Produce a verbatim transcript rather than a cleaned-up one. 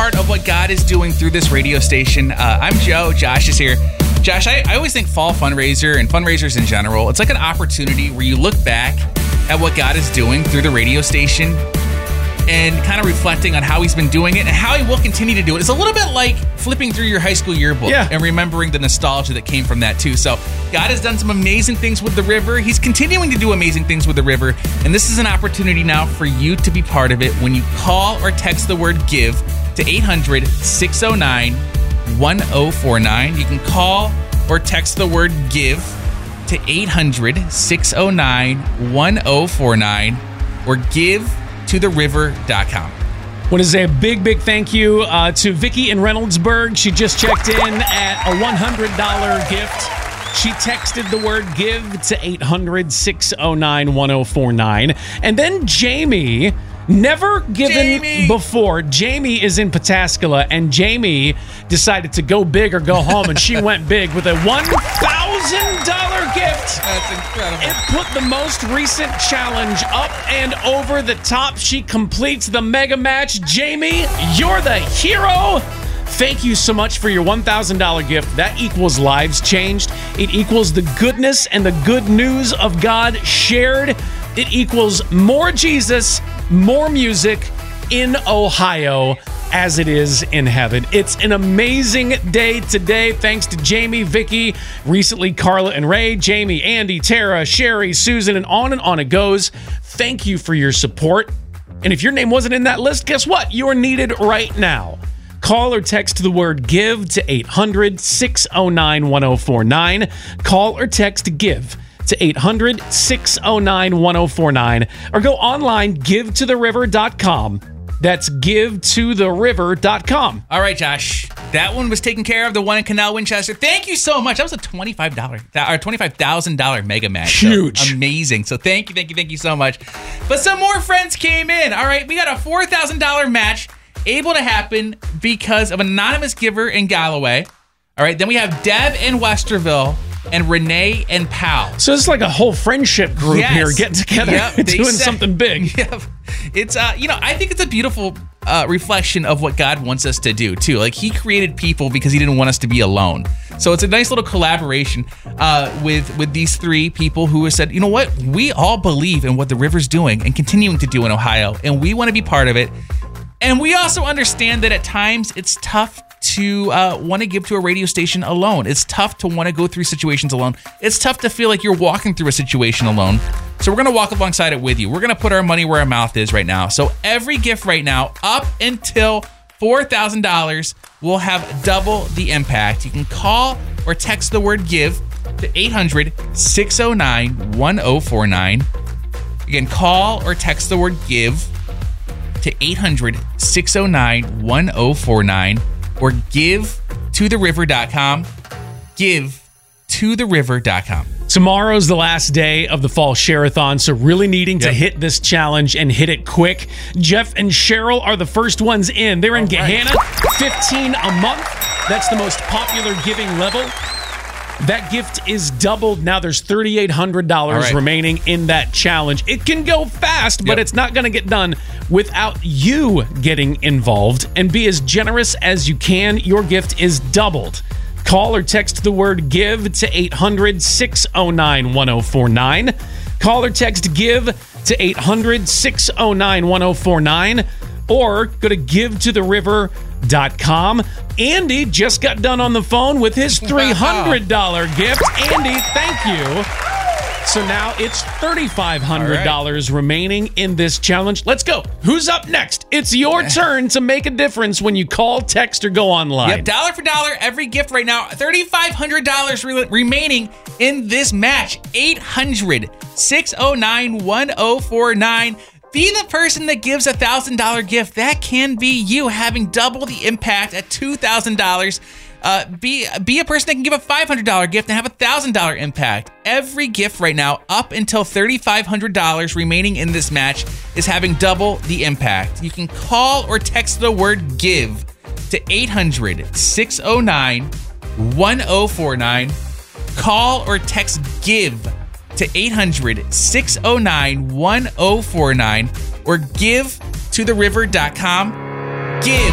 part of what God is doing through this radio station. Uh, I'm Joe. Josh is here. Josh, I, I always think fall fundraiser and fundraisers in general, it's like an opportunity where you look back at what God is doing through the radio station and kind of reflecting on how he's been doing it and how he will continue to do it. It's a little bit like flipping through your high school yearbook yeah. and remembering the nostalgia that came from that too. So God has done some amazing things with the river. He's continuing to do amazing things with the river. And this is an opportunity now for you to be part of it when you call or text the word GIVE to eight hundred, six oh nine, one oh four nine. You can call or text the word GIVE to eight hundred, six oh nine, one oh four nine or give to the river dot com. Want to say a big, big thank you uh, to Vicky in Reynoldsburg. She just checked in at a one hundred dollars gift. She texted the word GIVE to eight hundred, six oh nine, one oh four nine. And then Jamie, never given Jamie. before. Jamie is in Pataskala, and Jamie decided to go big or go home, and she went big with a one thousand dollars gift. That's incredible. It put the most recent challenge up and over the top. She completes the mega match. Jamie, you're the hero. Thank you so much for your one thousand dollars gift. That equals lives changed. It equals the goodness and the good news of God shared. It equals more Jesus, more music in Ohio as it is in heaven. It's an amazing day today. Thanks to Jamie, Vicky, recently Carla and Ray, Jamie, Andy, Tara, Sherry, Susan, and on and on it goes. Thank you for your support. And if your name wasn't in that list, guess what? You're needed right now. Call or text the word GIVE to eight hundred, six oh nine, one oh four nine. Call or text GIVE to eight hundred, six oh nine, one oh four nine. Or go online, give to the river dot com. That's give to the river dot com. All right, Josh. That one was taken care of. The one in Canal Winchester. Thank you so much. That was a twenty-five dollars or twenty-five thousand dollars mega match. Huge. So amazing. So thank you, thank you, thank you so much. But some more friends came in. All right, we got a four thousand dollars match able to happen because of an anonymous giver in Galloway. All right, then we have Deb in Westerville and Renee and Powell. So it's like a whole friendship group Yes. here getting together, Yep, they doing said- something big. Yep. It's, uh, you know, I think it's a beautiful uh, reflection of what God wants us to do, too. Like, he created people because he didn't want us to be alone. So it's a nice little collaboration uh, with, with these three people who have said, you know what? We all believe in what the river's doing and continuing to do in Ohio, and we want to be part of it. And we also understand that at times it's tough to uh, want to give to a radio station alone. It's tough to want to go through situations alone. It's tough to feel like you're walking through a situation alone. So we're going to walk alongside it with you. We're going to put our money where our mouth is right now. So every gift right now, up until four thousand dollars, will have double the impact. You can call or text the word GIVE to eight hundred, six oh nine, one oh four nine. Again, call or text the word GIVE to eight hundred, six oh nine, one oh four nine or give to the river dot com. give to the river dot com. Tomorrow's the last day of the Fall Share-a-thon, so really needing to Yep. hit this challenge and hit it quick. Jeff and Cheryl are the first ones in. They're in All right. Gahanna, fifteen a month. That's the most popular giving level. That gift is doubled. Now there's three thousand eight hundred dollars All right. remaining in that challenge. It can go fast, but Yep. it's not going to get done without you getting involved. And be as generous as you can. Your gift is doubled. Call or text the word GIVE to eight hundred, six oh nine, one oh four nine. Call or text GIVE to eight hundred, six oh nine, one oh four nine. Or go to give to the river dot com. Andy just got done on the phone with his three hundred dollars gift. Andy, thank you. So now it's three thousand five hundred dollars All right. remaining in this challenge. Let's go. Who's up next? It's your turn to make a difference when you call, text, or go online. Yep, dollar for dollar, every gift right now. three thousand five hundred dollars re- remaining in this match. eight hundred, six oh nine, one oh four nine. Be the person that gives a one thousand dollars gift. That can be you having double the impact at two thousand dollars. Uh, be be a person that can give a five hundred dollars gift and have a one thousand dollars impact. Every gift right now, up until three thousand five hundred dollars remaining in this match, is having double the impact. You can call or text the word GIVE to eight hundred, six oh nine, one oh four nine. Call or text GIVE to eight hundred, six oh nine, one oh four nine or give to the river dot com. Give